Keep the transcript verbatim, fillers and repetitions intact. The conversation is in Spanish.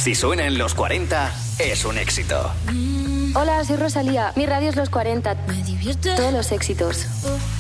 Si suena en los cuarenta, es un éxito. Hola, soy Rosalía. Mi radio es los cuarenta. Me divierte. Todos los éxitos.